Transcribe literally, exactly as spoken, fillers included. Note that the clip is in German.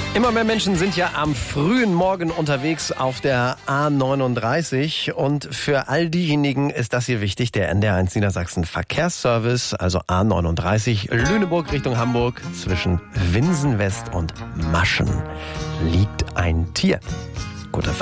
Immer mehr Menschen sind ja am frühen Morgen unterwegs auf der A neununddreißig und für all diejenigen ist das hier wichtig, der N D R eins Niedersachsen Verkehrsservice, also A neununddreißig, Lüneburg Richtung Hamburg, zwischen Winsen West und Maschen liegt ein Tier. Gute